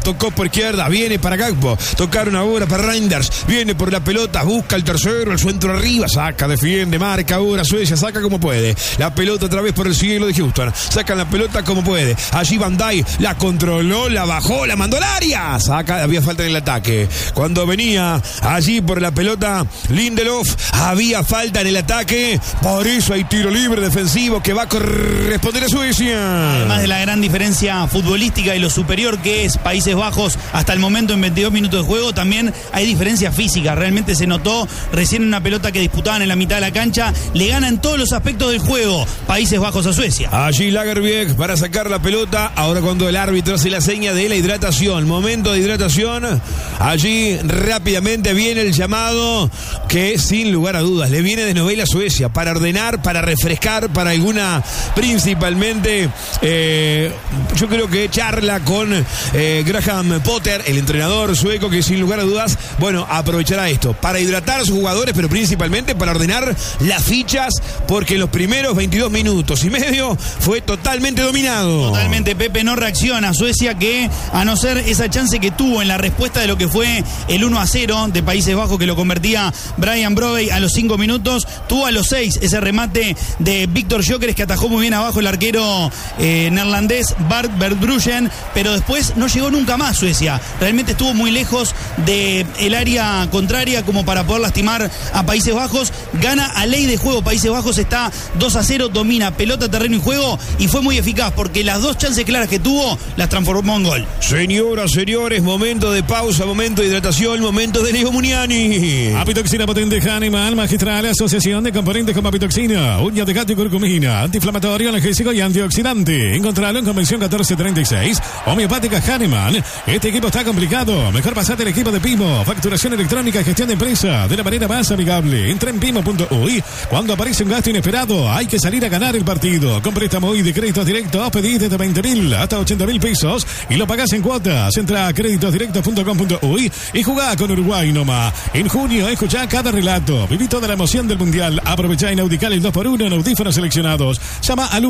tocó por izquierda, viene para Gakpo, tocaron ahora para Reinders, viene por la pelota, busca el tercero, el centro arriba, saca, defiende, marca ahora Suecia, saca como puede, la pelota otra vez por el cielo de Houston, sacan la pelota como puede, allí Van Dijk la controló, la bajó, la mandó al área, saca, había falta en el ataque, cuando venía allí por la pelota Lindelof, había falta en el ataque, por eso hay tiro libre defensivo que va a corresponder a Suecia. Además de la gran diferencia futbolística y lo superior que es Países Bajos hasta el momento en 22 minutos de juego, también hay diferencia física, realmente se notó recién en una pelota que disputaban en la mitad de la cancha, le gana en todos los aspectos del juego Países Bajos a Suecia. Allí Lagerbielke para sacar la pelota, ahora cuando el árbitro hace la seña de la hidratación, momento de hidratación, allí rápidamente viene el llamado que sin lugar a dudas le viene de novela a Suecia, para ordenar, para refrescar, para alguna, principalmente yo creo que charla con Graham Potter, el entrenador sueco, que sin lugar a dudas, bueno, aprovechará esto para hidratar a sus jugadores, pero principalmente para ordenar las fichas, porque en los primeros 22 minutos y medio fue totalmente dominado. Totalmente, Pepe, no reacciona Suecia, que a no ser esa chance que tuvo en la respuesta de lo que fue el 1-0 de Países Bajos, que lo convertía Brian Brobey a los 5 minutos, tuvo a los 6 ese remate de Víctor Gyökeres, que atajó muy bien abajo el arquero neerlandés Bart Verbruggen, pero después no llegó nunca más Suecia, realmente estuvo muy lejos del área contraria como para poder lastimar a Países Bajos. Gana a ley de juego Países Bajos, está 2-0, domina pelota, terreno y juego, y fue muy eficaz porque las dos chances claras que tuvo las transformó en gol. Señoras, señores, momento de pausa, momento de hidratación, momento de Leo Muniani. Apitoxina potente Hanimal, magistral, asociación de componentes como apitoxina, uña de gato y curcumina, antiinflamatorio, analgésico y antioxidante. Encontralo en Convención 1436, homeopática Hanimal. Este equipo está complicado, mejor pasate el equipo de Pimo, facturación electrónica y gestión de empresa de la manera más amigable. Entra en pimo.uy. Cuando aparece un gasto inesperado, hay que salir a ganar el partido. Con préstamo y de créditos directos, pedís desde 20.000 hasta 80.000 pesos y lo pagás en cuotas. Entra a créditosdirectos.com.uy y jugá con Uruguay nomás. En junio, escuchá cada relato. Viví toda la emoción del Mundial. Aprovechá en Audical el 2x1 en audífonos seleccionados. Llama al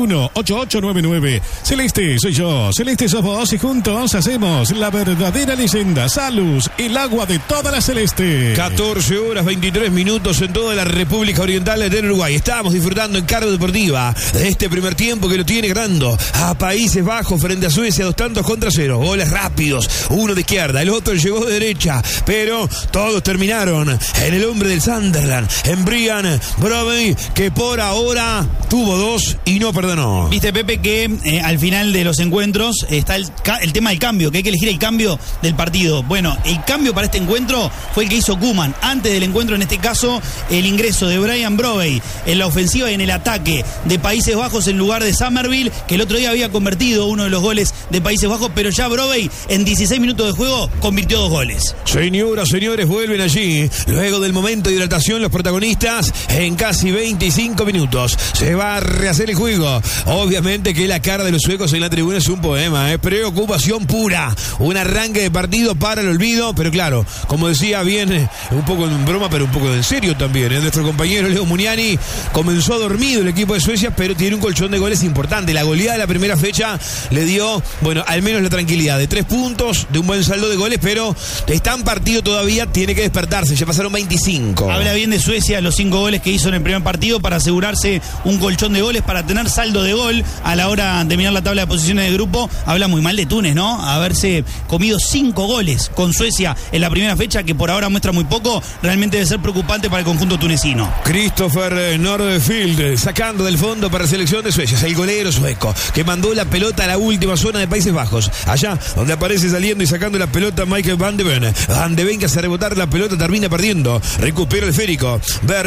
1-8899. Celeste soy yo, Celeste sos vos, y juntos hacemos la verdadera leyenda. Salus, el agua de toda la celeste. 14 horas 23 minutos en toda la República Oriental del Uruguay. Estamos disfrutando en Cargo Deportiva de este primer tiempo que lo tiene ganando a Países Bajos frente a Suecia, 2-0. Goles rápidos, uno de izquierda, el otro llegó de derecha, pero todos terminaron en el hombre del Sunderland, en Brian Brobey, que por ahora tuvo 2 y no perdonó. Viste, Pepe, que al final de los encuentros está el tema del cambio, que hay que elegir el cambio del partido. Bueno, el cambio para este encuentro fue el que hizo Koeman. Antes del encuentro, en este caso, el ingreso de Brian Brobey en la ofensiva y en el ataque de Países Bajos en lugar de Summerville, que el otro día había convertido uno de los goles de Países Bajos, pero ya Brobey en 16 minutos de juego convirtió 2 goles. Señoras, señores, vuelven allí. Luego del momento de hidratación, los protagonistas en casi 25 minutos. Se va a rehacer el juego. Obviamente que la cara de los suecos en la tribuna es un poema, preocupación pura. Un arranque de partido para el olvido, pero claro, como decía bien, un poco en broma, pero un poco en serio también. Nuestro compañero Leo Muniani comenzó dormido el equipo de Suecia, pero tiene un colchón de goles importante. La goleada de la primera fecha le dio, bueno, al menos la tranquilidad de 3 puntos, de un buen saldo de goles, pero está en partido todavía, tiene que despertarse. Ya pasaron 25. Habla bien de Suecia, los 5 goles que hizo en el primer partido para asegurarse un colchón de goles, para tener saldo de gol a la hora de mirar la tabla de posiciones de grupo. Habla muy mal de Túnez, ¿no? Haberse comido 5 goles con Suecia en la primera fecha, que por ahora muestra muy poco, realmente debe ser preocupante para el conjunto tunecino. Christopher Nordfield sacando del fondo para la selección de Suecia, es el golero sueco que mandó la pelota a la última zona de Países Bajos, allá donde aparece saliendo y sacando la pelota Michael Van de Ven. Van de Ven, que hace rebotar la pelota, termina perdiendo, recupera el esférico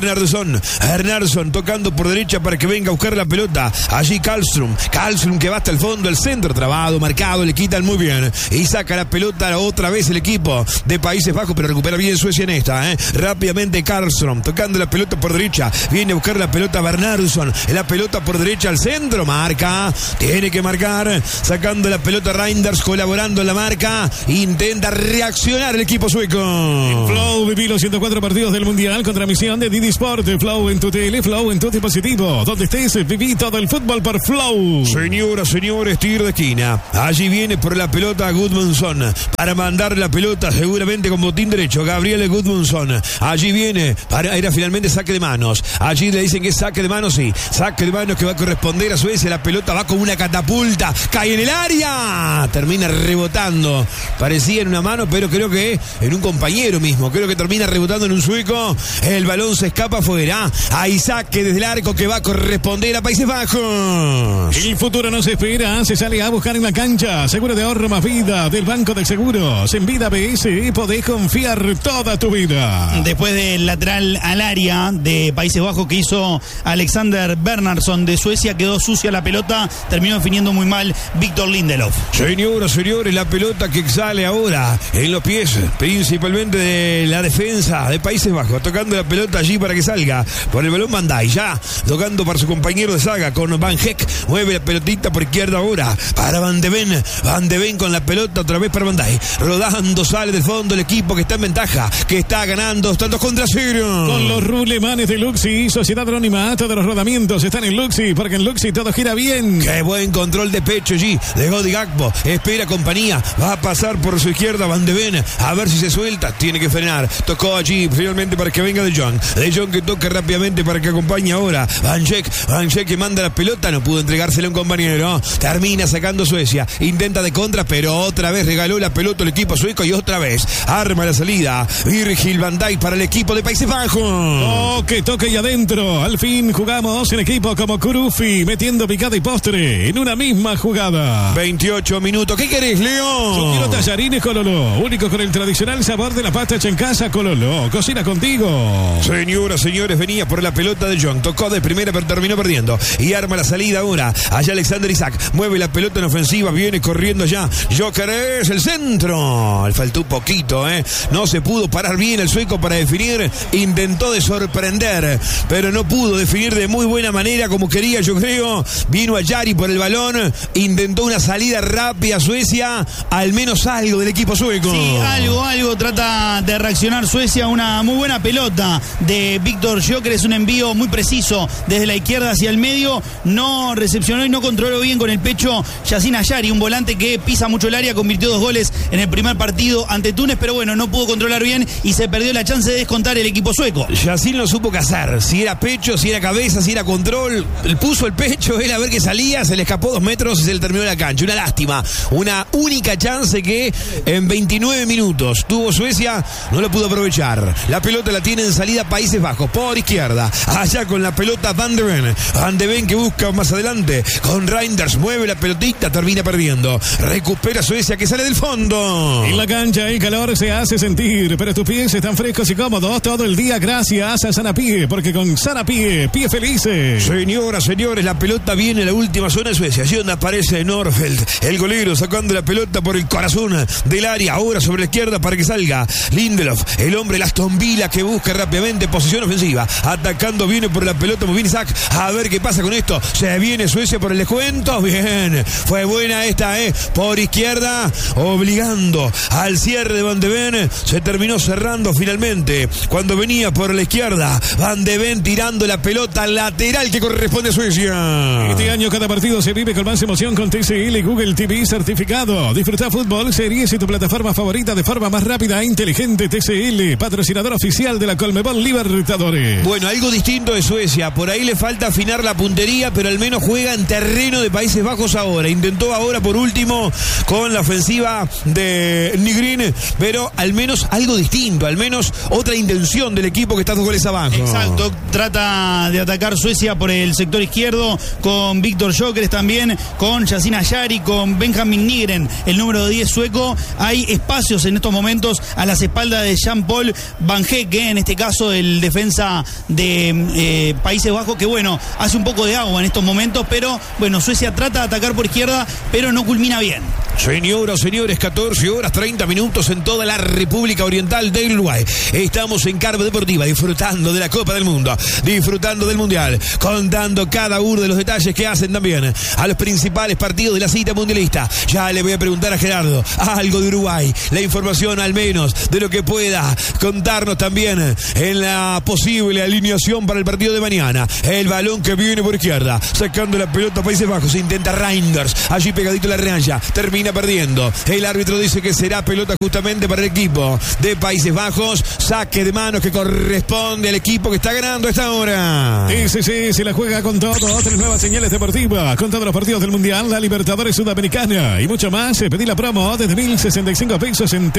Bernardsson tocando por derecha para que venga a buscar la pelota, allí Karlström que va hasta el fondo, el centro trabado, marcado, le quitan muy bien y saca la pelota otra vez el equipo de Países Bajos, pero recupera bien Suecia en esta, rápidamente Karlström tocando la pelota por derecha, viene a buscar la pelota Bernardsson, la pelota por derecha al centro, marca, tiene que marcar, sacando la pelota Reinders, colaborando en la marca, intenta reaccionar el equipo sueco. En Flow viví los 104 partidos del Mundial con transmisión de Didi Sport. Flow en tu tele, Flow en tu dispositivo, donde estés, viví todo el fútbol por Flow. Señoras, señores, tiro de esquina, allí viene por la pelota Gudmundsson para mandar la pelota seguramente con botín derecho. Gabriel Gudmundsson. Allí viene. Era finalmente saque de manos. Allí le dicen que es saque de manos, sí. Saque de manos que va a corresponder a Suecia. La pelota va como una catapulta. Cae en el área. Termina rebotando. Parecía en una mano, pero creo que en un compañero mismo. Creo que termina rebotando en un sueco. El balón se escapa afuera. Hay saque desde el arco que va a corresponder a Países Bajos. El futuro no se espera. Se sale a buscar en la cancha. Seguro de ahorro más vida del Banco de Seguros. En Vida BS podés confiar toda tu vida. Después del lateral al área de Países Bajos que hizo Alexander Bernhardsson de Suecia, quedó sucia la pelota, terminó definiendo muy mal Victor Lindelof. Señoras, señores, la pelota que sale ahora en los pies, principalmente de la defensa de Países Bajos, tocando la pelota allí para que salga por el balón Van Dijk, ya tocando para su compañero de saga con Van Heck, mueve la pelotita por izquierda ahora para Van de Ven con la pelota otra vez para Van Dijk, rodando, sale del fondo el equipo que está en ventaja, que está ganando 2-0. Con los rulemanes de Luxi, Sociedad Anónima, todos los rodamientos están en Luxi, porque en Luxi todo gira bien. Qué buen control de pecho allí de Cody Gakpo, espera compañía, va a pasar por su izquierda Van de Ven, a ver si se suelta, tiene que frenar, tocó allí finalmente para que venga De Jong que toca rápidamente para que acompañe ahora Van Dijk que manda la pelota, no pudo entregársela a un compañero, termina sacando Suecia, intenta de contra, pero otra vez regaló la pelota al equipo sueco y otra vez arma la salida Virgil van Dijk para el equipo de Países Bajos. Toque y adentro, al fin jugamos en equipo como Kurufi, metiendo picada y postre en una misma jugada. 28 minutos, ¿qué querés, Leo? Yo quiero tallarines Cololo, único con el tradicional sabor de la pasta hecha en casa. Cololo, cocina contigo. Señoras, señores, venía por la pelota de Jong, tocó de primera pero terminó perdiendo y arma la salida ahora, allá Alexander Isak, mueve la pelota en ofensiva, viene corriendo allá, Joker es el centro, le faltó un poquito, no se pudo parar bien el sueco para definir, intentó de sorprender, pero no pudo definir de muy buena manera como quería, yo creo, vino a Yari por el balón, intentó una salida rápida Suecia, al menos algo del equipo sueco. Sí, algo trata de reaccionar Suecia, una muy buena pelota de Víctor Joker, es un envío muy preciso desde la izquierda hacia el medio, no recepcionó y no controló bien con el pecho Yacine Ayari, un volante que pisa mucho el área, convirtió 2 goles en el primer partido ante Túnez, pero bueno, no pudo controlar bien y se perdió la chance de descontar el equipo sueco. Yacine no supo qué hacer, si era pecho, si era cabeza, si era control, puso el pecho, él a ver qué salía, se le escapó 2 metros y se le terminó la cancha, una lástima, una única chance que en 29 minutos tuvo Suecia, no lo pudo aprovechar. La pelota la tiene en salida Países Bajos, por izquierda, allá con la pelota Van de Ven que busca más adelante, con Reinders, mueve la pelotita, termina perdiendo, recupera Suecia que sale del fondo. En la cancha el calor se hace sentir, pero tus pies están frescos y cómodos todo el día gracias a Sanapie, porque con Sanapie, pie felices. Señoras, señores, la pelota viene a la última zona de Suecia, allí donde aparece Norfeld, el golero sacando la pelota por el corazón del área, ahora sobre la izquierda para que salga Lindelof, el hombre de Aston Villa que busca rápidamente posición ofensiva, atacando, viene por la pelota, muy bien Isaac, a ver qué pasa con esto, se viene Suecia por el descuento, bien, fue buena esta, por izquierda, obligando al cierre de Van de Ven, se terminó cerrando finalmente, cuando venía por la izquierda, Van de Ven tirando la pelota lateral que corresponde a Suecia. Este año cada partido se vive con más emoción con TCL y Google TV certificado. Disfruta fútbol, series y tu plataforma favorita de forma más rápida e inteligente. TCL, patrocinador oficial de la Conmebol Libertadores. Bueno, algo distinto de Suecia, por ahí le falta afinar la puntería, pero al menos juega en terreno de Países Bajos ahora, intentó ahora por último con la ofensiva de Nygren, pero al menos algo distinto, al menos otra intención del equipo que está 2 goles abajo. Exacto, trata de atacar Suecia por el sector izquierdo con Víctor Jokeres también, con Yacine Ayari, con Benjamin Nygren, el número 10 sueco. Hay espacios en estos momentos a las espaldas de Jean-Paul Van Heck, en este caso el defensa de Países Bajos, que bueno, hace un poco de agua en estos momentos, pero bueno, Suecia trata de atacar por izquierda, pero no culmina bien. Señoras, señores, 14 horas 30 minutos en toda la República Oriental del Uruguay. Estamos en Carpa Deportiva, disfrutando de la Copa del Mundo, disfrutando del Mundial, contando cada uno de los detalles que hacen también a los principales partidos de la cita mundialista. Ya le voy a preguntar a Gerardo algo de Uruguay, la información al menos de lo que pueda contarnos también en la posible alineación para el partido de mañana. El balón que viene por izquierda, sacando la pelota a Países Bajos, intenta Reinders, allí pegadito a la raya, termina termina perdiendo. El árbitro dice que será pelota justamente para el equipo de Países Bajos. Saque de manos que corresponde al equipo que está ganando a esta hora. Sí, se la juega con todo. Tres nuevas señales deportivas con todos los partidos del Mundial, la Libertadores Sudamericana y mucho más. Pedí la promo desde 1.065 pesos en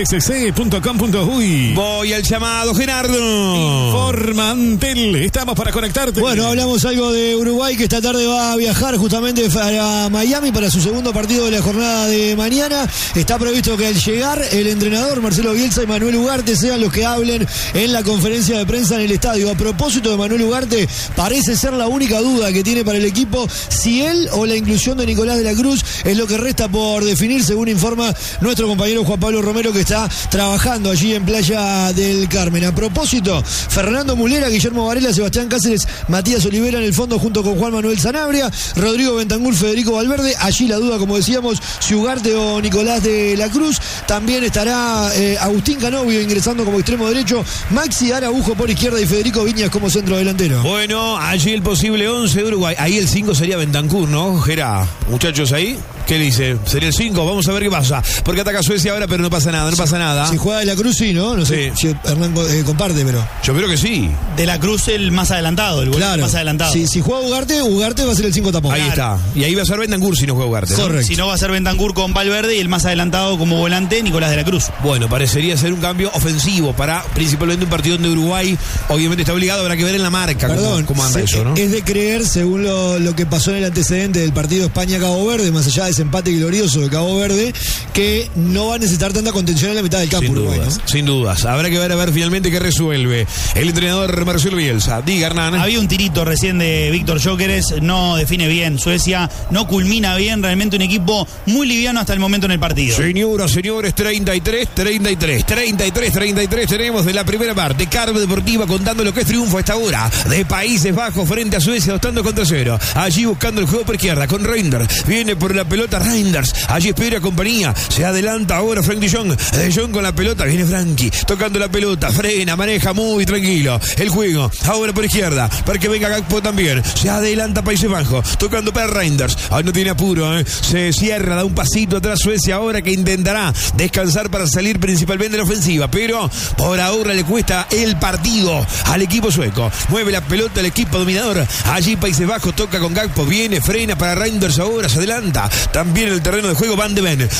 tcc.com.uy. Voy al llamado, Gerardo. Informa Antel. Estamos para conectarte. Bueno, hablamos algo de Uruguay, que esta tarde va a viajar justamente para Miami para su segundo partido de la jornada de mañana. Está previsto que al llegar el entrenador Marcelo Bielsa y Manuel Ugarte sean los que hablen en la conferencia de prensa en el estadio. A propósito de Manuel Ugarte, parece ser la única duda que tiene para el equipo si él o la inclusión de Nicolás de la Cruz es lo que resta por definir, según informa nuestro compañero Juan Pablo Romero, que está trabajando allí en Playa del Carmen. A propósito, Fernando Mulera, Guillermo Varela, Sebastián Cáceres, Matías Olivera en el fondo junto con Juan Manuel Sanabria, Rodrigo Bentancur, Federico Valverde. Allí la duda, como decíamos, si Ugarte o Nicolás de la Cruz. También estará Agustín Canovio ingresando como extremo derecho, Maxi Araujo por izquierda y Federico Viñas como centro delantero. Bueno, allí el posible 11 de Uruguay. Ahí el 5 sería Bentancur, ¿no, Gerá? Muchachos, ahí, ¿qué dice? Sería el 5, vamos a ver qué pasa. Porque ataca Suecia ahora, pero no pasa nada, Si juega de la Cruz, sí, ¿no? No sé si Hernán comparte, pero... Yo creo que sí. De la Cruz el más adelantado, el claro, más adelantado. Si juega Ugarte va a ser el 5 tapón. Ahí está. Y ahí va a ser Bentancur si no juega Ugarte, ¿no? Correcto. Si no, va a ser Bentancur con Valverde y el más adelantado como volante, Nicolás de la Cruz. Bueno, parecería ser un cambio ofensivo para principalmente un partido donde Uruguay obviamente está obligado, habrá que ver en la marca cómo anda eso, ¿no? Es de creer, según lo que pasó en el antecedente del partido España-Cabo Verde, más allá de ese empate glorioso de Cabo Verde, que no va a necesitar tanta contención en la mitad del campo Uruguay, ¿no? Sin dudas. Habrá que ver a ver finalmente qué resuelve el entrenador Marcelo Bielsa. Diga, Hernán. Había un tirito recién de Víctor Gyökeres, no define bien Suecia, no culmina bien, realmente un equipo muy liviano hasta el momento en el partido. Señoras, señores, 33 tenemos de la primera parte. Carve Deportiva contando lo que es triunfo a esta hora de Países Bajos frente a Suecia, 2-0. Allí buscando el juego por izquierda con Reinders. Viene por la pelota Reinders. Allí espera compañía. Se adelanta ahora Frank de Jong. De Jong con la pelota. Viene Frankie tocando la pelota. Frena, maneja muy tranquilo el juego. Ahora por izquierda para que venga Gakpo también. Se adelanta Países Bajos. Tocando para Reinders. Ahí no tiene apuro. Se cierra, da un pasito atrás Suecia ahora, que intentará descansar para salir principalmente en la ofensiva. Pero por ahora le cuesta el partido al equipo sueco. Mueve la pelota el equipo dominador. Allí Países Bajos toca con Gakpo. Viene, frena para Reinders ahora. Se adelanta. También en el terreno de juego Van de Ven.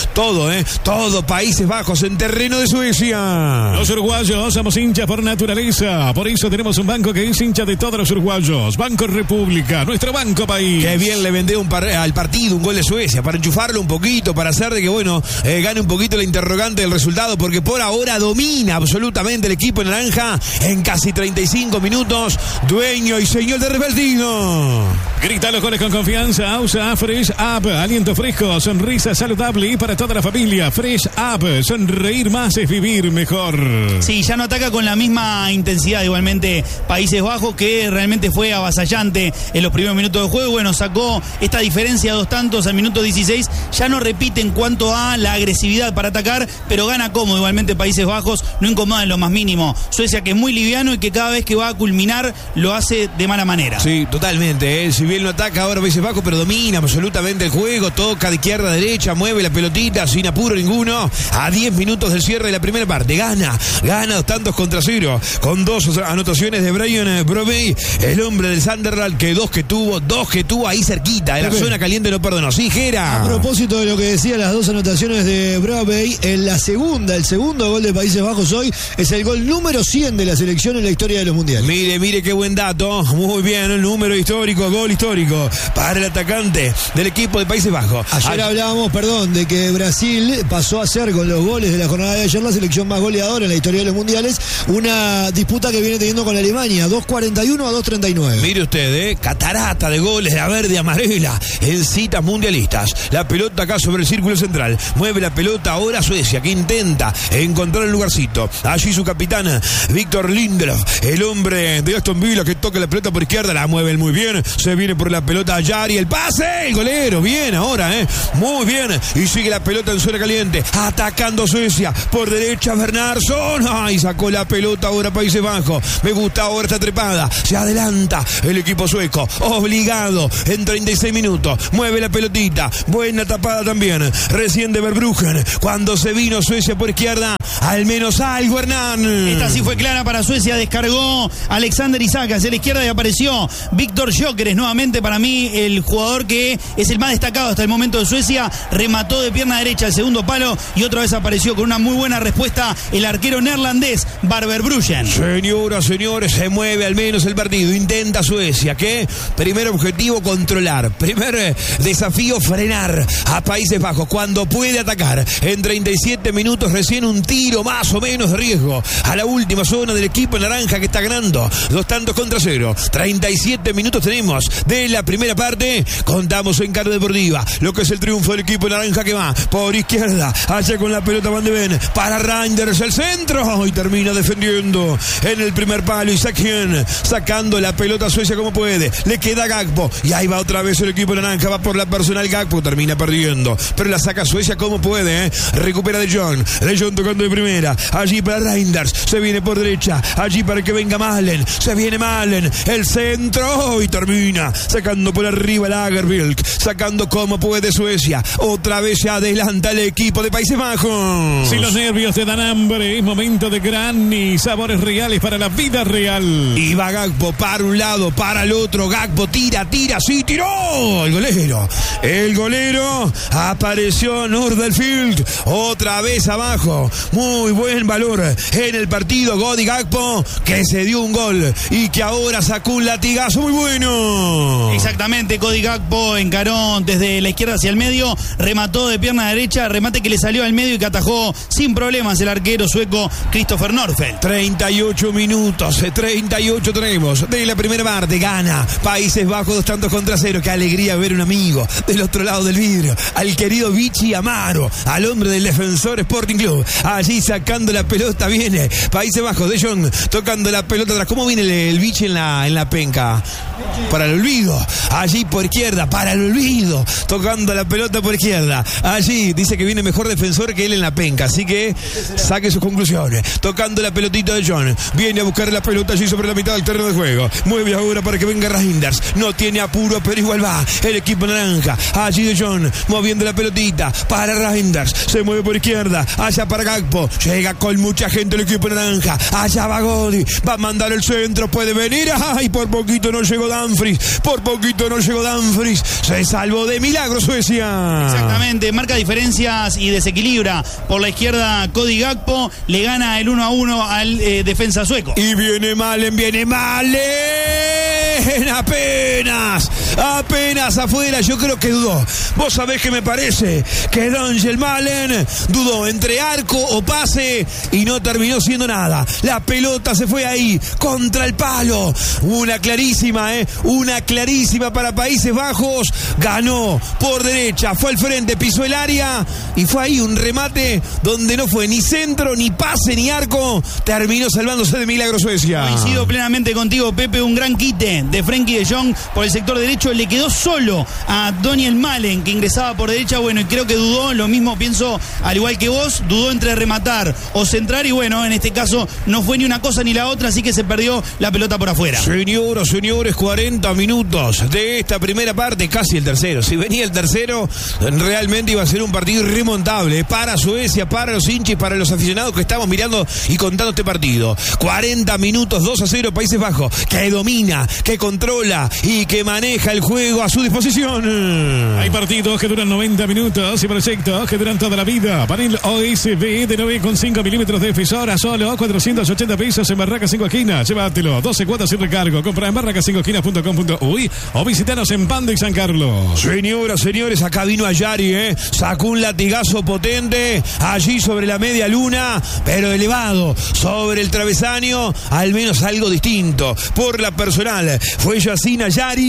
Todo Países Bajos en terreno de Suecia. Los uruguayos somos hinchas por naturaleza. Por eso tenemos un banco que es hincha de todos los uruguayos. Banco República, nuestro banco país. Qué bien le vendé al partido un gol de Suecia para enchufarlo un poquito, para hacer de que, gane un poquito la interrogante del resultado, porque por ahora domina absolutamente el equipo naranja en casi 35 minutos. Dueño y señor de revertido. Grita los goles con confianza. Usa Fresh Up. Aliento fresco, sonrisa saludable y para toda la familia. Fresh Up. Sonreír más es vivir mejor. Sí, ya no ataca con la misma intensidad igualmente Países Bajos, que realmente fue avasallante en los primeros minutos de juego. Bueno, sacó esta diferencia de 2 tantos al minuto 16. Ya no repite en cuanto a la agresividad para atacar, pero gana cómodo igualmente Países Bajos. No incomoda en lo más mínimo. Suecia, que es muy liviano y que cada vez que va a culminar lo hace de mala manera. Sí, totalmente. Si bien no ataca ahora Países Bajos, pero domina absolutamente el juego. Toca de izquierda a derecha, mueve la pelotita sin apuro ninguno. A 10 minutos del cierre de la primera parte. Gana 2 tantos contra 0. Con 2 anotaciones de Brian Brobey, el hombre del Sunderland, que dos que tuvo ahí cerquita. En la zona caliente no perdonó. Sí, Gera. A propósito de lo que decía, las 2 anotaciones de Brobey, el segundo gol de Países Bajos hoy es el gol número 100 de la selección en la historia de los mundiales. Mire qué buen dato. Muy bien, el número histórico, gol histórico para el atacante del equipo de Países Bajos. Ayer hablábamos, de que Brasil pasó a ser, con los goles de la jornada de ayer, la selección más goleadora en la historia de los mundiales. Una disputa que viene teniendo con Alemania, 2:41 a 2:39. Mire usted, catarata de goles de la verde y amarela en citas mundialistas. La pelota acá sobre el círculo central. Mueve la pelota ahora Suecia, que intenta encontrar el lugarcito. Allí su capitán, Victor Lindelof, el hombre de Aston Villa, que toca la pelota por izquierda, la mueve muy bien. Se viene por la pelota Yari, el pase, el golero, bien ahora, Muy bien. Y sigue la pelota en zona caliente. Atacando Suecia. Por derecha Bernardsson. Ay, sacó la pelota ahora Países Bajos. Me gusta ahora esta trepada. Se adelanta el equipo sueco. Obligado en 36 minutos. Mueve la pelotita. Buena tapada también. Recién de Verbruggen. Cuando se vino Suecia por izquierda. Al menos algo, Hernán. Esta sí fue clara para Suecia. Descargó Alexander Isak hacia la izquierda y apareció Víctor Gyökeres. Nuevamente para mí el jugador que es el más destacado hasta el momento de Suecia. Remató de pierna derecha el segundo palo y otra vez apareció con una muy buena respuesta el arquero neerlandés Verbruggen. Señoras, señores, se mueve al menos el partido. Intenta Suecia, que primer objetivo controlar. Primer desafío frenar a Países Bajos cuando puede atacar. En 37 minutos recién un tiro más o menos de riesgo a la última zona del equipo naranja que está ganando 2-0. 37 minutos tenemos de la primera parte. Contamos en Carne Deportiva lo que es el triunfo del equipo naranja que va por izquierda. Allá con la pelota Van de Ven para Reinders, el centro, y termina defendiendo en el primer palo. Isak Hien sacando la pelota a Suecia como puede. Le queda Gakpo y ahí va otra vez el equipo naranja. Va por la personal Gakpo, termina perdiendo, pero la saca Suecia como puede. Recupera De Jong tocando de primera. Allí para Reinders, se viene por derecha. Allí para que venga Malen. Se viene Malen, el centro, y termina sacando por arriba Lagerbielke, sacando como puede Suecia. Otra vez se adelanta el equipo de Países Bajos. Si los nervios te dan hambre, es momento de Granny, sabores reales para la vida real. Y va Gakpo para un lado, para el otro. Gakpo tira, sí, tiró. El golero apareció Nordelfield, otra vez abajo. Muy buen valor en el partido Cody Gakpo, que se dio un gol y que ahora sacó un latigazo muy bueno. Exactamente, Cody Gakpo encaró desde la izquierda hacia el medio, remató de pierna derecha, remate que le salió al medio y que atajó sin problemas el arquero sueco Christopher Norfeldt. 38 minutos, 38 tenemos de la primera parte. Gana Países Bajos 2-0. Qué alegría ver un amigo del otro lado del vidrio, al querido Vichy Amaro, al hombre del Defensor Sporting Club. Allí sacando la pelota viene Países Bajos. De Jong tocando la pelota atrás. ¿Cómo viene el Vichy en la penca? Para el olvido. Allí por izquierda, para el olvido. Tocando la pelota por izquierda. Allí dice que viene mejor defensor que él en la penca. Así que saque sus conclusiones. Tocando la pelotita de Jong. Viene a buscar la pelota allí sobre la mitad del terreno de juego. Mueve ahora para que venga Reinders. No tiene apuro, pero igual va el equipo naranja. Allí De Jong moviendo la pelotita para Reinders. Se mueve por izquierda. Allá para Gakpo. Llega con mucha gente el equipo naranja. Allá va Godi. Va a mandar el centro. Puede venir. ¡Ay! Por poquito no llegó Dumfries. Se salvó de milagro Suecia. Exactamente. Marca diferencias y desequilibra. Por la izquierda Cody Gakpo. Le gana el 1-1 al defensa sueco. Y viene Malen. Apenas afuera. Yo creo que dudó. Vos sabés que me parece que Daniel Malen dudó entre arco o pase y no terminó siendo nada. La pelota se fue ahí contra el palo. Una clarísima para Países Bajos. Ganó por derecha, fue al frente, pisó el área y fue ahí un remate donde no fue ni centro, ni pase, ni arco. Terminó salvándose de milagro Suecia. Coincido plenamente contigo, Pepe. Un gran quite de Frenkie de Jong por el sector derecho. Le quedó solo a Daniel Malen, que ingresaba por derecha. Bueno, y creo que dudó, lo mismo pienso al igual que vos, dudó entre rematar o centrar, y bueno, en este caso no fue ni una cosa ni la otra, así que se perdió la pelota por afuera. Señores, 40 minutos de esta primera parte, casi el tercero. Si venía el tercero, realmente iba a ser un partido irremontable para Suecia, para los hinchas, para los aficionados que estamos mirando y contando este partido. 40 minutos, 2-0 Países Bajos, que domina, que controla y que maneja el juego a su disposición. Hay partidos que duran 90 minutos y proyectos que duran toda la vida. Panel OSB de 9,5 milímetros de espesor a solo 480 pesos en Barracas 5 Esquinas. Llévatelo, 12 cuotas sin recargo. Compra en barracas5esquinas.com.uy o visitanos en Pando y San Carlos. Señores, acá vino Ayari, sacó un latigazo potente allí sobre la media luna, pero elevado sobre el travesaño, al menos algo distinto. Por la personal, fue Yacine Ayari,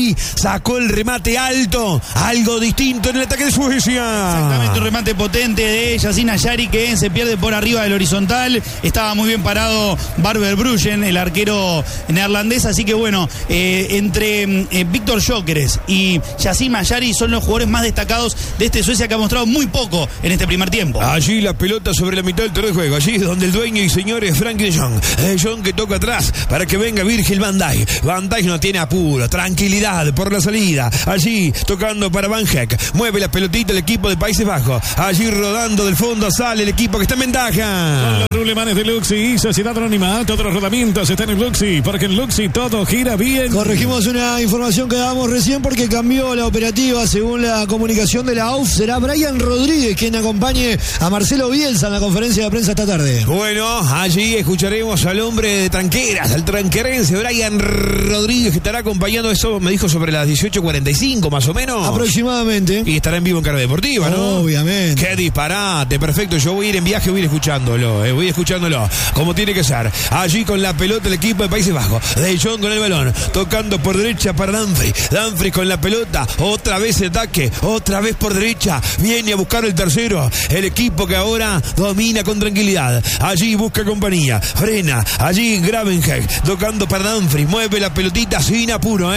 sacó el remate alto, algo distinto en el ataque de Suecia. Exactamente, un remate potente de Yasin Ayari que se pierde por arriba del horizontal. Estaba muy bien parado Barber Bruggen, el arquero neerlandés, así que bueno, entre Víctor Gyökeres y Yasin Ayari son los jugadores más destacados de este Suecia, que ha mostrado muy poco en este primer tiempo. Allí la pelota sobre la mitad del terreno de juego, allí es donde el dueño y señor es Frankie de Jong. De Jong que toca atrás para que venga Virgil van Dijk. Van Dijk no tiene apuro, tranquilidad por la salida. Allí tocando para Van Heck, mueve la pelotita el equipo de Países Bajos. Allí rodando del fondo sale el equipo que está en ventaja. Los rulemanes de Luxi, Sociedad Anónima, todos los rodamientos están en Luxi, porque en Luxi todo gira bien. Corregimos una información que dábamos recién porque cambió la operativa. Según la comunicación de la AUF, será Brian Rodríguez quien acompañe a Marcelo Bielsa en la conferencia de prensa esta tarde. Bueno, allí escucharemos al hombre de Tranqueras, al tranquerense Brian Rodríguez, que estará acompañando, eso me dijo, sobre las 18:45 más o menos. Aproximadamente. Y estará en vivo en Carga Deportiva, ¿no? Obviamente. Qué disparate, perfecto. Yo voy a ir en viaje, voy a ir escuchándolo, como tiene que ser. Allí con la pelota el equipo de Países Bajos. De Jong con el balón, tocando por derecha para Dumfries con la pelota, otra vez el ataque, otra vez por derecha, viene a buscar el tercero, el equipo que ahora domina con tranquilidad. Allí busca compañía, frena, allí Gravenberch, tocando para Dumfries, mueve la pelotita sin apuro,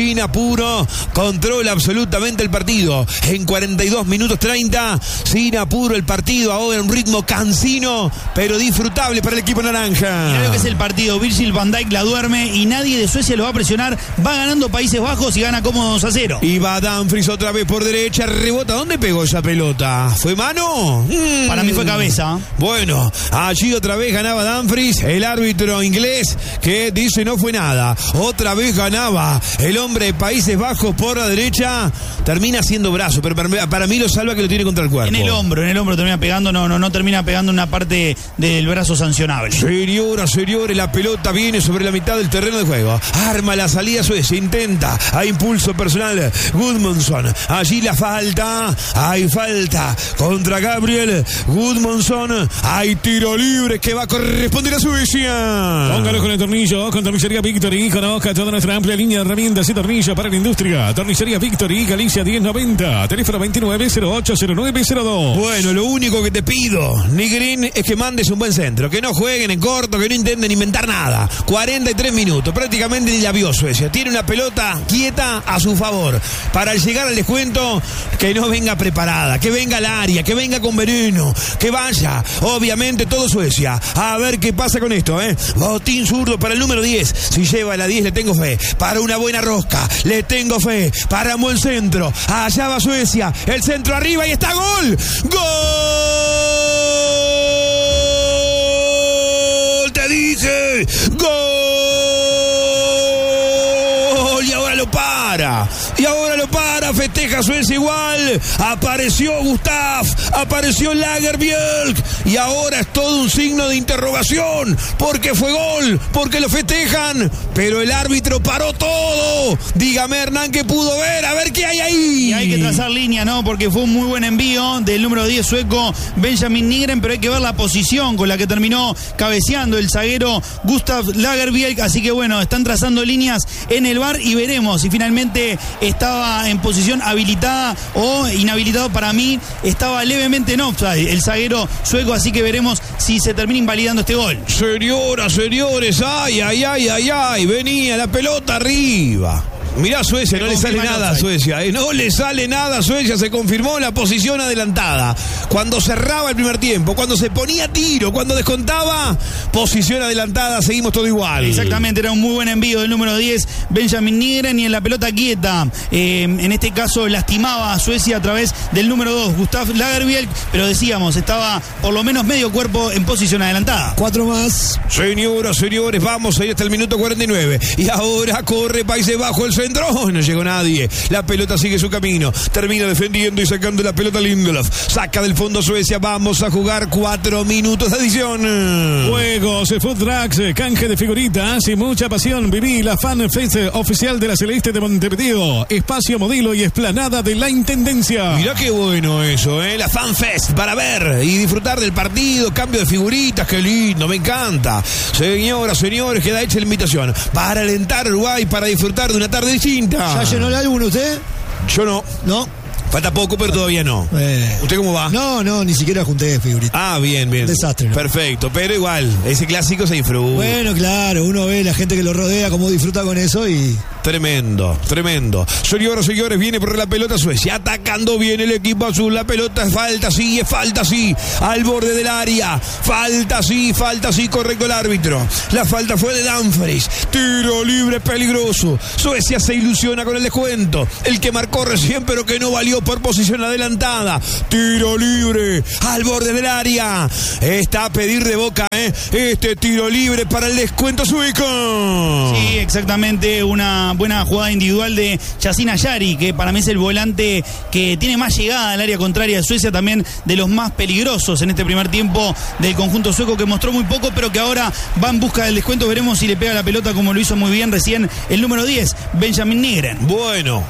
controla absolutamente el partido. En 42 minutos 30, sin apuro el partido, ahora en un ritmo cansino, pero disfrutable para el equipo naranja. Mirá lo que es el partido, Virgil van Dijk la duerme y nadie de Suecia lo va a presionar. Va ganando Países Bajos y gana cómodo 2-0. Y va Dumfries otra vez por derecha, rebota. ¿Dónde pegó esa pelota? ¿Fue mano? Para mí fue cabeza. Bueno, allí otra vez ganaba Dumfries, el árbitro inglés que dice no fue nada. Otra vez ganaba el hombre de Países Bajos por la derecha. Termina siendo brazo, pero para mí lo salva que lo tiene contra el cuerpo. En el hombro termina pegando, no termina pegando una parte del brazo sancionable. Señores, la pelota viene sobre la mitad del terreno de juego. Arma la salida Suecia, intenta a impulso personal Gudmundsson. Allí la falta, hay falta contra Gabriel Gudmundsson. Hay tiro libre que va a corresponder a Suecia. Póngalo con el tornillo, con Tornillería Victory. Conozca toda nuestra amplia línea de herramientas y tornillos para la industria. Tornillería Victory, Galicia 1090, teléfono 29080902. Bueno, lo único que te pido, Nigrin, es que mandes un buen centro, que no jueguen en corto, que no intenten inventar nada. 43 minutos, prácticamente ni la vio Suecia. Tiene una pelota quieta a su favor. Para al llegar al descuento, que no venga preparada, que venga al área, que venga con veneno, que vaya, obviamente todo Suecia. A ver qué pasa con esto, Botín zurdo para el número 10. Si lleva la 10 le tengo fe. Para una buena rosca, le tengo fe. Para un buen centro. Allá va Suecia. El centro arriba y está gol. ¡Gol! ¡Te dije! ¡Gol! Y ahora lo para. Festeja Suecia igual. Apareció Gustav, apareció Lagerbielke y ahora es todo un signo de interrogación, porque fue gol, porque lo festejan, pero el árbitro paró todo. Dígame, Hernán, ¿qué pudo ver? A ver qué hay ahí. Y hay que trazar línea, ¿no? Porque fue un muy buen envío del número 10 sueco Benjamin Nygren, pero hay que ver la posición con la que terminó cabeceando el zaguero Gustav Lagerbielke. Así que bueno, están trazando líneas en el VAR y veremos si finalmente estaba en posición habilitada o inhabilitado. Para mí estaba levemente en offside el zaguero sueco, así que veremos si se termina invalidando este gol. Señores, ay, venía la pelota arriba. Mirá Suecia, no le sale nada a Suecia, no le sale nada a Suecia, se confirmó la posición adelantada. Cuando cerraba el primer tiempo, cuando se ponía tiro, cuando descontaba, posición adelantada, seguimos todo igual. Exactamente, era un muy buen envío del número 10, Benjamin Nygren, y en la pelota quieta, en este caso lastimaba a Suecia a través del número 2, Gustav Lagerbielke, pero decíamos, estaba por lo menos medio cuerpo en posición adelantada. 4 más. Señores, vamos, ahí está el minuto 49, y ahora corre Países Bajos el centro. No llegó nadie. La pelota sigue su camino. Termina defendiendo y sacando la pelota Lindelof. Saca del fondo Suecia. Vamos a jugar 4 minutos de adición. Juegos, food trucks, canje de figuritas y mucha pasión. Viví la Fan Fest oficial de la Celeste de Montevideo. Espacio, modelo y explanada de la Intendencia. Mirá qué bueno eso, la Fan Fest para ver y disfrutar del partido. Cambio de figuritas, qué lindo, me encanta. Señoras, señores, queda hecha la invitación para alentar a Uruguay, para disfrutar de una tarde tarde distinta. ¿Ya llenó el álbum usted? Yo no. ¿No? Falta poco, pero todavía no. ¿Usted cómo va? No, ni siquiera junté figuritas. Ah, bien. Desastre, ¿no? Perfecto, pero igual, ese clásico se disfruta. Bueno, claro, uno ve la gente que lo rodea, cómo disfruta con eso y... Tremendo. Señores, viene por la pelota Suecia, atacando bien el equipo azul, la pelota es falta, sí, al borde del área, falta, sí, correcto el árbitro, la falta fue de Dumfries, tiro libre peligroso, Suecia se ilusiona con el descuento, el que marcó recién pero que no valió por posición adelantada, tiro libre, al borde del área, está a pedir de boca, este tiro libre para el descuento sueco. Sí, exactamente, una buena jugada individual de Yasin Ayari, que para mí es el volante que tiene más llegada al área contraria de Suecia, también de los más peligrosos en este primer tiempo del conjunto sueco, que mostró muy poco, pero que ahora va en busca del descuento. Veremos si le pega la pelota como lo hizo muy bien recién el número 10, Benjamin Nygren. Bueno,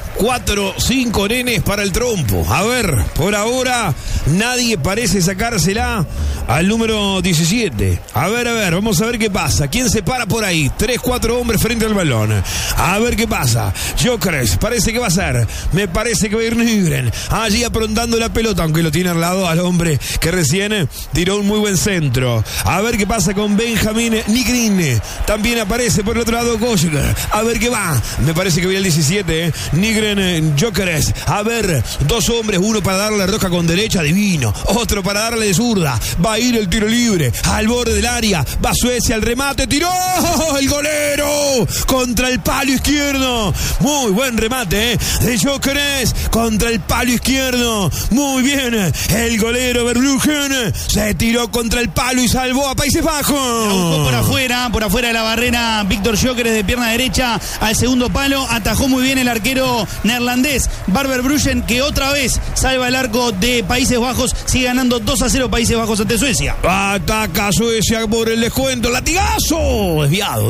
4-5 nenes para el trompo. A ver, por ahora nadie parece sacársela al número 17. A ver, vamos a ver qué pasa. ¿Quién se para por ahí? 3-4 hombres frente al balón. A ver qué pasa. Gyökeres, parece que va a ser. Me parece que va a ir Nygren. Allí aprontando la pelota, aunque lo tiene al lado al hombre que recién tiró un muy buen centro. A ver qué pasa con Benjamin Nygren. También aparece por el otro lado Gosler. A ver qué va. Me parece que viene el 17. Nygren, Gyökeres. A ver, dos hombres, uno para darle roja con derecha, divino. Otro para darle de zurda. Va a ir el tiro libre al borde del área. Va Suecia al remate. ¡Tiró! ¡El golero! Contra el palo izquierdo. Muy buen remate de Gyökeres contra el palo izquierdo. Muy bien. El golero Verbruggen se tiró contra el palo y salvó a Países Bajos. Por afuera de la barrera, Víctor Gyökeres de pierna derecha al segundo palo. Atajó muy bien el arquero neerlandés Verbruggen, que otra vez salva el arco de Países Bajos. Sigue ganando 2-0 Países Bajos ante Suecia. Ataca Suecia por el descuento. Latigazo.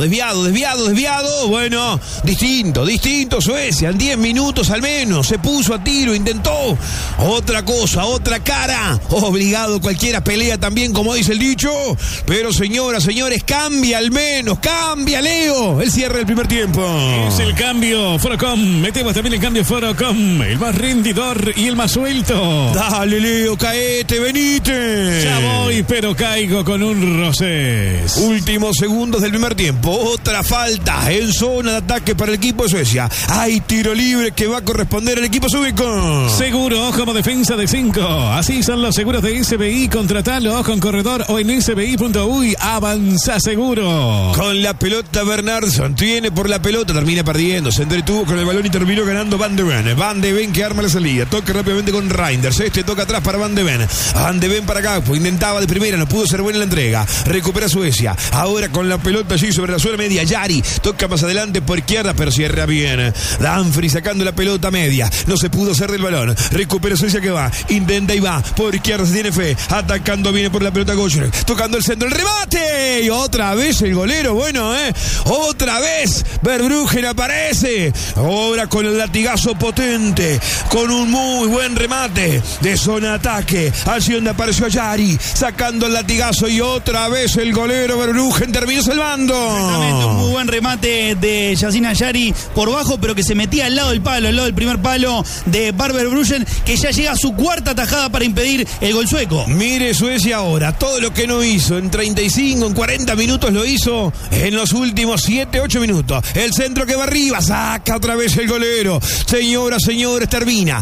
Desviado. Bueno, distinto Suecia. En 10 minutos al menos se puso a tiro, intentó otra cosa, otra cara. Obligado cualquiera pelea también, como dice el dicho. Pero señoras, señores, cambia al menos. Cambia, Leo. El cierre del primer tiempo. Es el cambio Forocom. Metemos también el cambio Forocom. El más rendidor y el más suelto. Dale, Leo, caete, venite. Ya voy, pero caigo con un Rosés. Últimos segundos del primer tiempo. Otra falta en zona de ataque para el equipo de Suecia. Hay tiro libre que va a corresponder al equipo sueco. Seguro como defensa de 5. Así son los seguros de SBI. Contratalo con corredor o en sbi.uy. Avanza seguro. Con la pelota Bernardsson. Tiene por la pelota. Termina perdiendo. Se entretuvo con el balón y terminó ganando Van de Ven. Van de Ven que arma la salida. Toca rápidamente con Reinders. Este toca atrás para Van de Ven. Van de Ven para Gakpo. Intentaba de primera. No pudo ser buena la entrega. Recupera Suecia. Ahora con la pelota allí sobre la zona media. Yari toca más adelante por izquierda, pero cierra bien. Dumfries sacando la pelota media. No se pudo hacer del balón. Recupera Suecia que va. Intenta y va. Por izquierda se tiene fe. Atacando viene por la pelota Gosler. Tocando el centro. El remate. Y otra vez el golero. Bueno, otra vez Verbruggen aparece. Ahora con el latigazo potente. Con un muy buen remate de zona de ataque. Allí donde apareció Yari. Sacando el latigazo. Y otra vez el golero Verbruggen terminó salvando. Exactamente, un muy buen remate de Yasin Ayari por bajo, pero que se metía al lado del palo, al lado del primer palo de Verbruggen, que ya llega a su cuarta tajada para impedir el gol sueco. Mire Suecia ahora, todo lo que no hizo en 35, en 40 minutos lo hizo en los últimos 7, 8 minutos. El centro que va arriba, saca otra vez el golero. Señoras, señores, termina.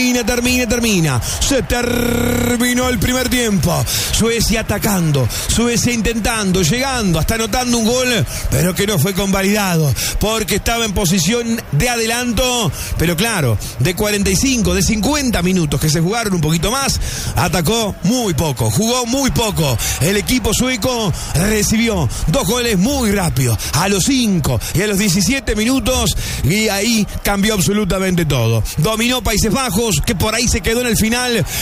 Se terminó el primer tiempo. Suecia atacando, Suecia intentando, llegando, hasta anotando un gol, pero que no fue convalidado, porque estaba en posición de adelanto, pero claro, de 45, de 50 minutos que se jugaron un poquito más, atacó muy poco, jugó muy poco. El equipo sueco recibió 2 goles muy rápido, a los 5 y a los 17 minutos, y ahí cambió absolutamente todo. Dominó Países Bajos, que por ahí se quedó en el final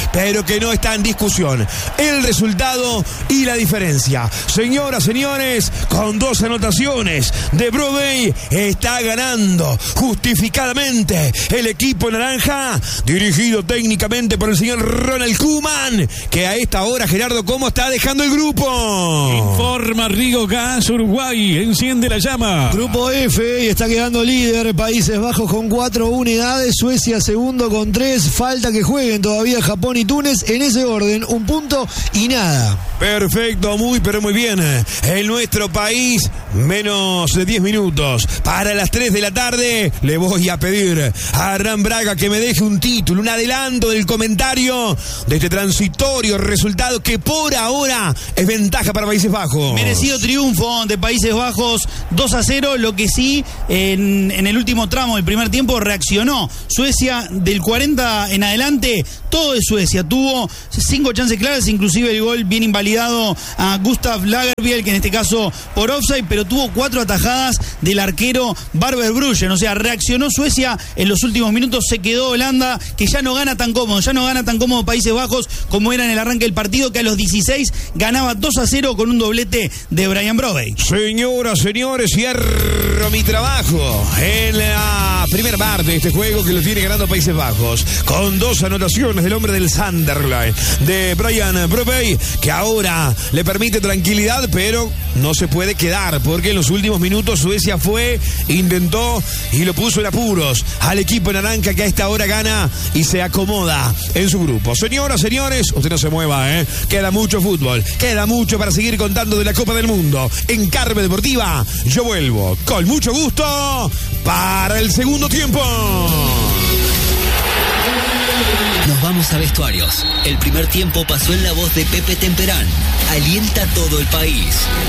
pero que no está en discusión. El resultado y la diferencia. Señoras, señores, con 2 anotaciones de Broadway está ganando justificadamente el equipo naranja, dirigido técnicamente por el señor Ronald Koeman, que a esta hora, Gerardo, ¿cómo está dejando el grupo? Informa Río Gas, Uruguay enciende la llama. Grupo F y está quedando líder Países Bajos con 4 unidades, Suecia segundo con 3, falta que jueguen todavía Japón y Túnez, en ese orden, 1 punto y nada. Perfecto, pero muy bien. En nuestro país, menos de 10 minutos. Para las 3 de la tarde, le voy a pedir a Hernán Braga que me deje un título, un adelanto del comentario de este transitorio resultado que por ahora es ventaja para Países Bajos. Merecido triunfo de Países Bajos, 2-0, lo que sí, en el último tramo del primer tiempo reaccionó. Suecia, del 40 en adelante, todo de Suecia. Tuvo 5 chances claras, inclusive el gol bien invalidado a Gustav Lagerbielke, que en este caso por offside, pero tuvo 4 atajadas del arquero Barber Bruggen. O sea, reaccionó Suecia en los últimos minutos, se quedó Holanda, que ya no gana tan cómodo Países Bajos como era en el arranque del partido, que a los 16 ganaba 2-0 con un doblete de Brian Broadway. Señoras, señores, cierro mi trabajo en la primera parte de este juego, que lo tiene ganando Países Bajos, con 2 anotaciones del hombre del Sunderland, de Brian Broadway, que ahora le permite tranquilidad, pero no se puede quedar, porque en los últimos minutos Suecia intentó y lo puso en apuros al equipo naranja, que a esta hora gana y se acomoda en su grupo. Señoras, señores, usted no se mueva, queda mucho fútbol, queda mucho para seguir contando de la Copa del Mundo. En Carve Deportiva, yo vuelvo con mucho gusto para el segundo tiempo. Nos vamos a vestuarios. El primer tiempo pasó en la voz de Pepe Temperán. Alienta todo el país.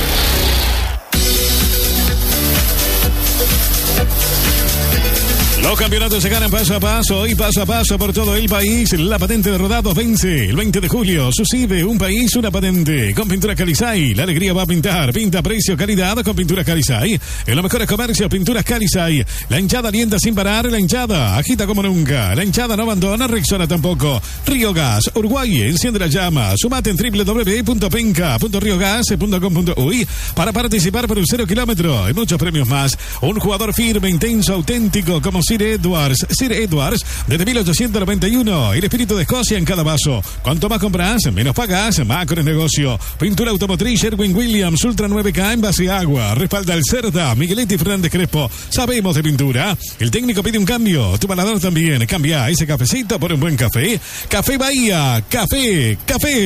Los campeonatos se ganan paso a paso y paso a paso por todo el país. La patente de rodados vence el 20 de julio. Sucede un país, una patente. Con Pinturas Calizay, la alegría va a pintar. Pinta, precio, calidad con Pinturas Calizay. En los mejores comercios, Pinturas Calizay. La hinchada alienta sin parar. La hinchada agita como nunca. La hinchada no abandona, reacciona tampoco. Río Gas, Uruguay, enciende la llama. Sumate en www.penca.riogas.com.uy para participar por un 0 kilómetro y muchos premios más. Un jugador firme, intenso, auténtico como Sir Edwards, desde 1891, el espíritu de Escocia en cada vaso. Cuanto más compras, menos pagas, macro negocio. Pintura automotriz Sherwin Williams Ultra 9K en base a agua. Respalda el Cerda, Migueletti Fernández Crespo. Sabemos de pintura. El técnico pide un cambio, tu paladar también. Cambia ese cafecito por un buen café. Café Bahía, café.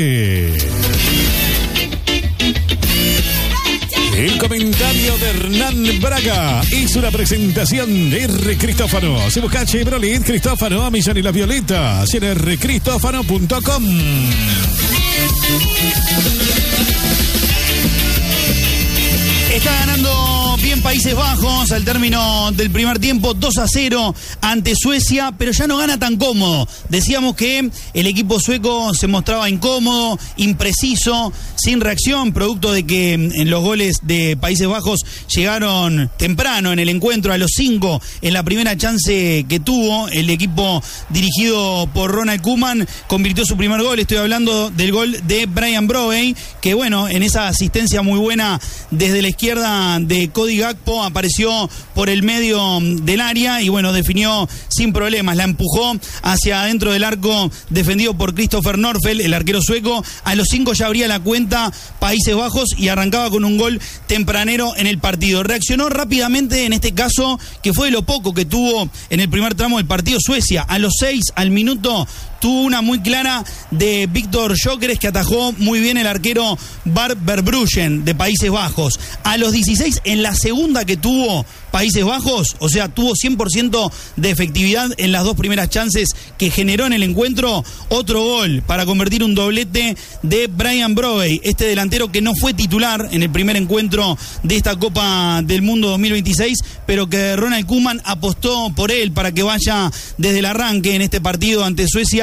El comentario de Hernán Braga hizo una presentación de R. Cristófano. Se busca Chevrolet Cristófano, Millán y La Violeta. rcristófano.com. Está ganando bien Países Bajos al término del primer tiempo, 2-0 ante Suecia, pero ya no gana tan cómodo. Decíamos que el equipo sueco se mostraba incómodo, impreciso, sin reacción, producto de que en los goles de Países Bajos llegaron temprano en el encuentro, a los 5 en la primera chance que tuvo. El equipo dirigido por Ronald Koeman convirtió su primer gol. Estoy hablando del gol de Brian Broadway, que bueno, en esa asistencia muy buena desde la izquierda de Cody Gakpo, apareció por el medio del área y bueno, definió sin problemas, la empujó hacia adentro del arco, defendido por Christopher Norfelt, el arquero sueco. A los 5 ya abría la cuenta Países Bajos y arrancaba con un gol tempranero en el partido. Reaccionó rápidamente en este caso, que fue de lo poco que tuvo en el primer tramo del partido Suecia. A los 6, al minuto, tuvo una muy clara de Víctor Gyökeres, que atajó muy bien el arquero Barber Bruggen de Países Bajos. A los 16, en la segunda que tuvo Países Bajos, o sea, tuvo 100% de efectividad en las 2 primeras chances que generó en el encuentro. Otro gol para convertir un doblete de Brian Broadway, este delantero que no fue titular en el primer encuentro de esta Copa del Mundo 2026, pero que Ronald Koeman apostó por él para que vaya desde el arranque en este partido ante Suecia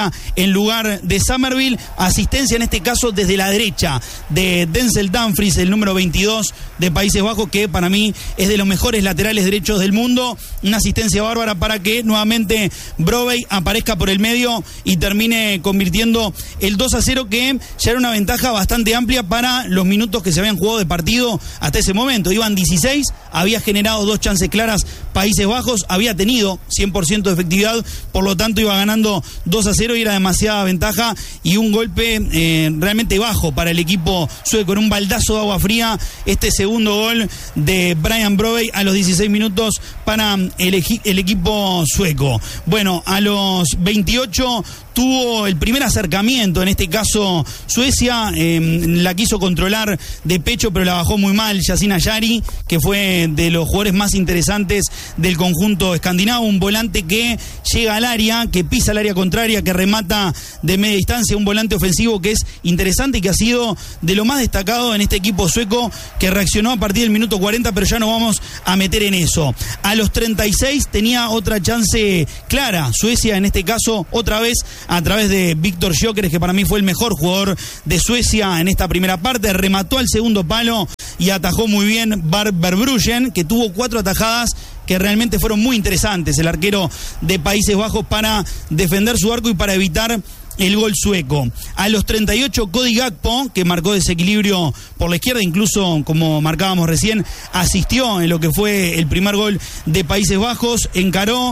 Suecia en lugar de Summerville. Asistencia en este caso desde la derecha de Denzel Dumfries, el número 22 de Países Bajos, que para mí es de los mejores laterales derechos del mundo. Una asistencia bárbara para que nuevamente Brobbey aparezca por el medio y termine convirtiendo el 2-0, que ya era una ventaja bastante amplia para los minutos que se habían jugado de partido hasta ese momento. Iban 16, había generado 2 chances claras Países Bajos, había tenido 100% de efectividad, por lo tanto iba ganando 2-0 y era demasiada ventaja, y un golpe realmente bajo para el equipo sueco, con un baldazo de agua fría este segundo gol de Brian Brobbey a los 16 minutos para el equipo sueco. Bueno, a los 28 tuvo el primer acercamiento, en este caso Suecia, la quiso controlar de pecho, pero la bajó muy mal Yasin Ayari, que fue de los jugadores más interesantes del conjunto escandinavo, un volante que llega al área, que pisa el área contraria, que remata de media distancia, un volante ofensivo que es interesante y que ha sido de lo más destacado en este equipo sueco, que reaccionó a partir del minuto 40, pero ya no vamos a meter en eso. A los 36 tenía otra chance clara Suecia, en este caso otra vez a través de Viktor Gyökeres, que para mí fue el mejor jugador de Suecia en esta primera parte. Remató al segundo palo y atajó muy bien Verbruggen, que tuvo 4 atajadas que realmente fueron muy interesantes, el arquero de Países Bajos, para defender su arco y para evitar el gol sueco. A los 38, Cody Gakpo, que marcó desequilibrio por la izquierda, incluso como marcábamos recién, asistió en lo que fue el primer gol de Países Bajos. Encaró,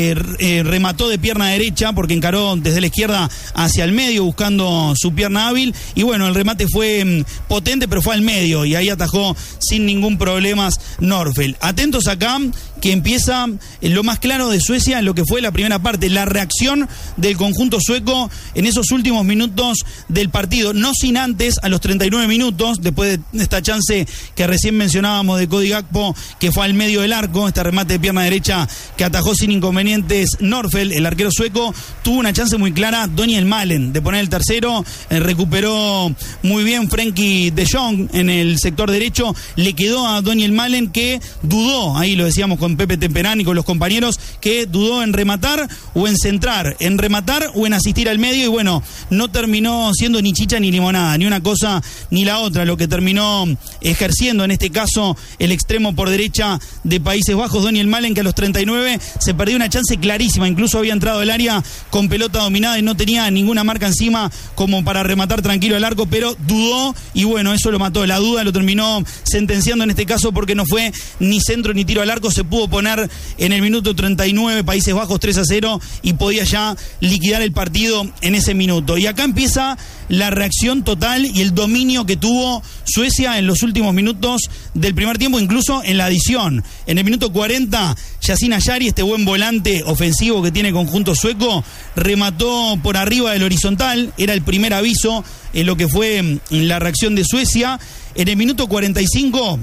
remató de pierna derecha, porque encaró desde la izquierda hacia el medio buscando su pierna hábil, y bueno, el remate fue potente, pero fue al medio y ahí atajó sin ningún problema Nørfeld. Atentos acá, que empieza lo más claro de Suecia en lo que fue la primera parte, la reacción del conjunto sueco en esos últimos minutos del partido, no sin antes, a los 39 minutos, después de esta chance que recién mencionábamos de Cody Gakpo, que fue al medio del arco, este remate de pierna derecha que atajó sin inconvenientes Nørfeld, el arquero sueco, tuvo una chance muy clara Daniel Malen de poner el tercero, recuperó muy bien Frenkie de Jong en el sector derecho, le quedó a Daniel Malen, que dudó, ahí lo decíamos con Pepe Temperán y con los compañeros, que dudó en rematar o en centrar, en rematar o en asistir al medio, y bueno, no terminó siendo ni chicha ni limonada, ni una cosa ni la otra, lo que terminó ejerciendo en este caso el extremo por derecha de Países Bajos, Daniel Malen, que a los 39 se perdió una chance clarísima, incluso había entrado al área con pelota dominada y no tenía ninguna marca encima como para rematar tranquilo al arco, pero dudó y bueno, eso lo mató, la duda lo terminó sentenciando en este caso, porque no fue ni centro ni tiro al arco, se pudo poner en el minuto 39 Países Bajos 3-0 y podía ya liquidar el partido en ese minuto. Y acá empieza la reacción total y el dominio que tuvo Suecia en los últimos minutos del primer tiempo, incluso en la adición. En el minuto 40, Yasin Ayari, este buen volante ofensivo que tiene el conjunto sueco, remató por arriba del horizontal, era el primer aviso en lo que fue la reacción de Suecia. En el minuto 45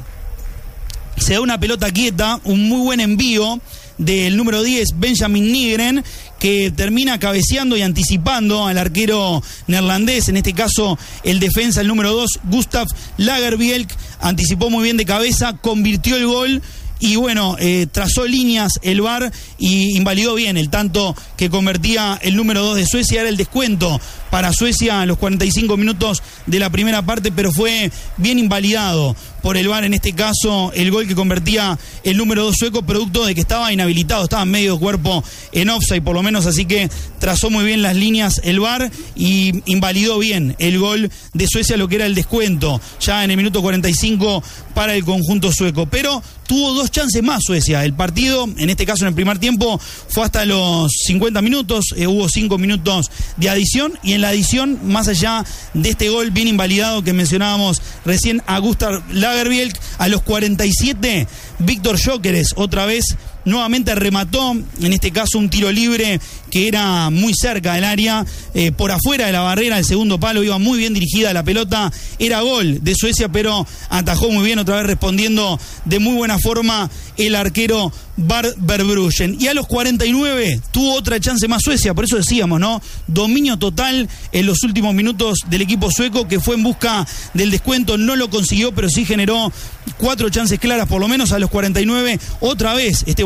se da una pelota quieta, un muy buen envío del número 10, Benjamin Nygren, que termina cabeceando y anticipando al arquero neerlandés, en este caso el defensa, el número 2, Gustav Lagerbielk, anticipó muy bien de cabeza, convirtió el gol. Y bueno, trazó líneas el VAR y invalidó bien el tanto que convertía el número 2 de Suecia. Era el descuento para Suecia a los 45 minutos de la primera parte, pero fue bien invalidado por el VAR, en este caso el gol que convertía el número 2 sueco, producto de que estaba inhabilitado, estaba en medio cuerpo en offside por lo menos, así que trazó muy bien las líneas el VAR y invalidó bien el gol de Suecia, lo que era el descuento ya en el minuto 45 para el conjunto sueco. Pero tuvo 2 chances más Suecia. El partido, en este caso en el primer tiempo, fue hasta los 50 minutos, hubo 5 minutos de adición, y en la adición, más allá de este gol bien invalidado que mencionábamos recién a Gustav Lagerbielk, a los 47, Viktor Gyökeres otra vez nuevamente remató, en este caso un tiro libre que era muy cerca del área, por afuera de la barrera, el segundo palo, iba muy bien dirigida la pelota, era gol de Suecia, pero atajó muy bien, otra vez respondiendo de muy buena forma el arquero Verbruggen. Y a los 49 tuvo otra chance más Suecia, por eso decíamos, ¿no? Dominio total en los últimos minutos del equipo sueco, que fue en busca del descuento, no lo consiguió, pero sí generó 4 chances claras, por lo menos a los 49, otra vez este volante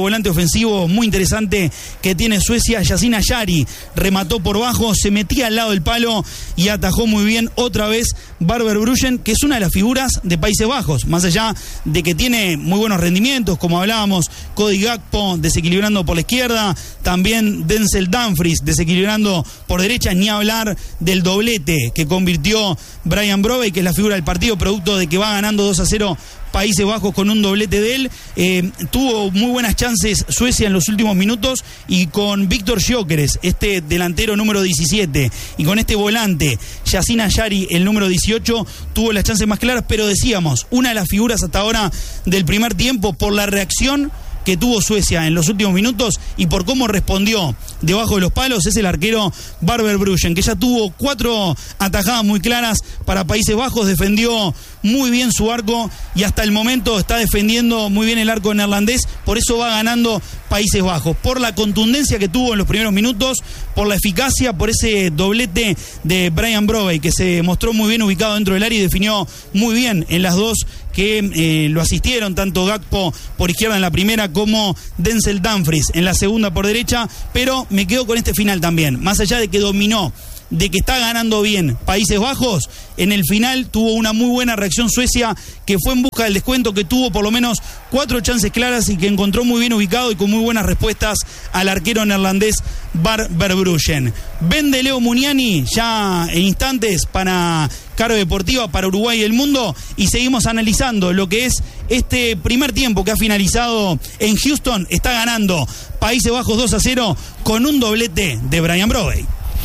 volante ofensivo muy interesante que tiene Suecia. Yasin Ayari remató por bajo, se metía al lado del palo y atajó muy bien otra vez Barber Bruggen, que es una de las figuras de Países Bajos, más allá de que tiene muy buenos rendimientos, como hablábamos, Cody Gakpo desequilibrando por la izquierda, también Denzel Dumfries desequilibrando por derecha, ni hablar del doblete que convirtió Bryan Brobey, que es la figura del partido, producto de que va ganando 2-0 Países Bajos con un doblete de él. Tuvo muy buenas chances Suecia en los últimos minutos, y con Víctor Gyökeres, este delantero número 17, y con este volante Yasin Ayari, el número 18, tuvo las chances más claras, pero decíamos, una de las figuras hasta ahora del primer tiempo, por la reacción que tuvo Suecia en los últimos minutos y por cómo respondió debajo de los palos, es el arquero Barber Bruggen, que ya tuvo 4 atajadas muy claras para Países Bajos, defendió muy bien su arco y hasta el momento está defendiendo muy bien el arco neerlandés, por eso va ganando Países Bajos, por la contundencia que tuvo en los primeros minutos, por la eficacia, por ese doblete de Bryan Brobey, que se mostró muy bien ubicado dentro del área y definió muy bien en las dos que lo asistieron, tanto Gakpo por izquierda en la primera como Denzel Dumfries en la segunda por derecha. Pero me quedo con este final también, más allá de que dominó, de que está ganando bien Países Bajos, en el final tuvo una muy buena reacción Suecia, que fue en busca del descuento, que tuvo por lo menos 4 chances claras y que encontró muy bien ubicado y con muy buenas respuestas al arquero neerlandés Barber Bruggen. Ben de Leo Muniani ya en instantes para Carve Deportiva, para Uruguay y el mundo, y seguimos analizando lo que es este primer tiempo que ha finalizado en Houston. Está ganando Países Bajos 2-0 con un doblete de Bryan Brobey.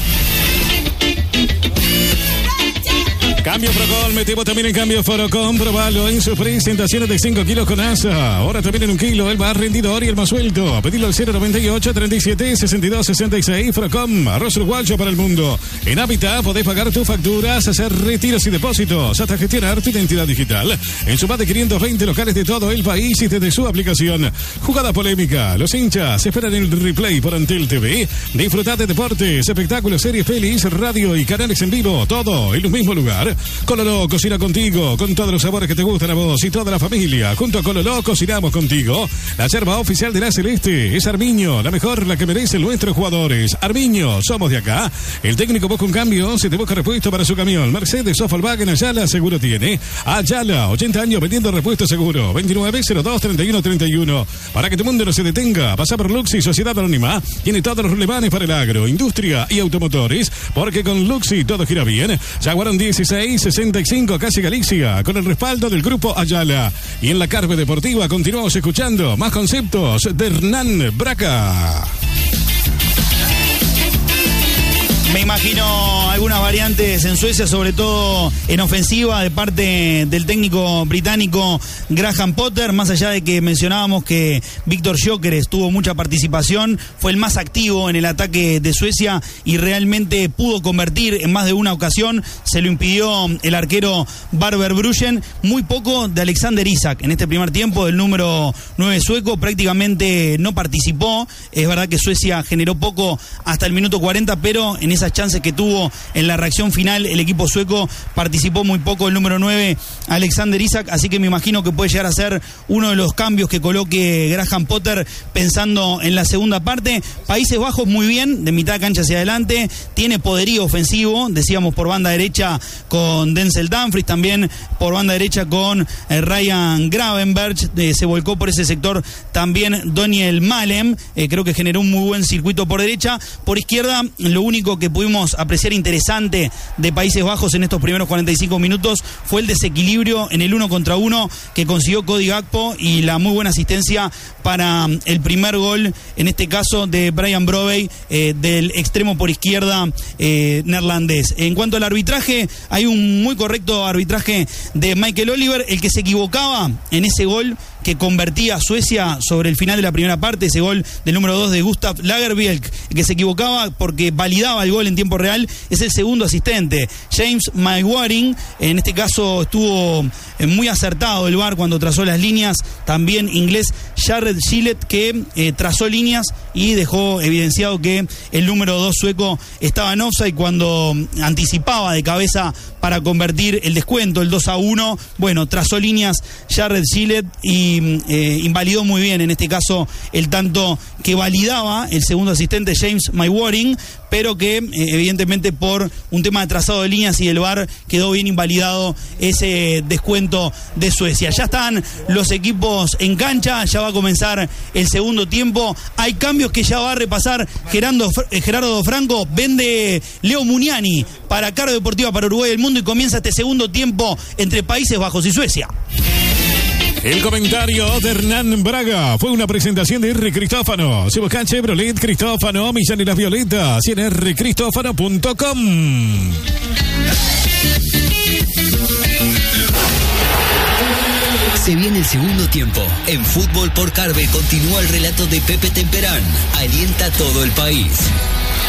Cambio Procol, metemos también en cambio Forocom, probalo en sus presentaciones de 5 kilos con asa. Ahora también en 1 kilo, el más rendidor y el más suelto. Pedilo al 098 37 62 66. Forocom, arroz uruguayo para el mundo. En Hábitat podés pagar tus facturas, hacer retiros y depósitos, hasta gestionar tu identidad digital en su más de 520 locales de todo el país y desde su aplicación. Jugada polémica, los hinchas esperan el replay por Antel TV. Disfrutad de deportes, espectáculos, series, pelis, radio y canales en vivo, todo en un mismo lugar. Cololó cocina contigo, con todos los sabores que te gustan a vos y toda la familia. Junto a Cololó cocinamos contigo. La yerba oficial de la Celeste es Armiño, la mejor, la que merecen nuestros jugadores. Armiño, somos de acá. El técnico busca un cambio, si te busca repuesto para su camión. Mercedes o Volkswagen, Ayala seguro tiene. Ayala, 80 años vendiendo repuesto seguro. 2902-3131. Para que tu mundo no se detenga, pasa por Luxi, Sociedad Anónima. Tiene todos los relevanes para el agro, industria y automotores, porque con Luxi todo gira bien. Jaguarón 1665, casi Galicia, con el respaldo del Grupo Ayala. Y en la Carve Deportiva continuamos escuchando más conceptos de Hernán Braca. Me imagino algunas variantes en Suecia, sobre todo en ofensiva, de parte del técnico británico Graham Potter, más allá de que mencionábamos que Víctor Gyökeres tuvo mucha participación, fue el más activo en el ataque de Suecia y realmente pudo convertir en más de una ocasión, se lo impidió el arquero Barber Bruggen. Muy poco de Alexander Isak en este primer tiempo, del número 9 sueco, prácticamente no participó. Es verdad que Suecia generó poco hasta el minuto 40, pero en esas chances que tuvo en la reacción final el equipo sueco participó muy poco el número 9 Alexander Isak, así que me imagino que puede llegar a ser uno de los cambios que coloque Graham Potter pensando en la segunda parte. Países Bajos muy bien, de mitad de cancha hacia adelante, tiene poderío ofensivo, decíamos por banda derecha con Denzel Dumfries, también por banda derecha con Ryan Gravenberch, se volcó por ese sector también Daniel Malem, creo que generó un muy buen circuito por derecha. Por izquierda, lo único que pudimos apreciar interesante de Países Bajos en estos primeros 45 minutos fue el desequilibrio en el 1 contra 1 que consiguió Cody Gakpo y la muy buena asistencia para el primer gol, en este caso de Bryan Brobey, del extremo por izquierda neerlandés. En cuanto al arbitraje, hay un muy correcto arbitraje de Michael Oliver, el que se equivocaba en ese gol que convertía a Suecia sobre el final de la primera parte, ese gol del número 2 de Gustav Lagerbielke, que se equivocaba porque validaba el gol en tiempo real, es el segundo asistente, James Maguire. En este caso estuvo muy acertado el VAR cuando trazó las líneas, también inglés Jared Gillett, que trazó líneas y dejó evidenciado que el número 2 sueco estaba en offside cuando anticipaba de cabeza para convertir el descuento, el 2-1. Bueno, trazó líneas Jared Gillett y y invalidó muy bien en este caso el tanto que validaba el segundo asistente James Maywaring, pero que evidentemente por un tema de trazado de líneas y del VAR quedó bien invalidado ese descuento de Suecia. Ya están los equipos en cancha, ya va a comenzar el segundo tiempo, hay cambios que ya va a repasar Gerardo Franco, vende Leo Muniani para Cargo Deportiva para Uruguay del Mundo y comienza este segundo tiempo entre Países Bajos y Suecia. El comentario de Hernán Braga fue una presentación de R. Cristófano. Si buscan Chevrolet Cristófano, Millán y las Violetas, y en rcristófano.com. Se viene el segundo tiempo. En Fútbol por Carve continúa el relato de Pepe Temperán. Alienta todo el país.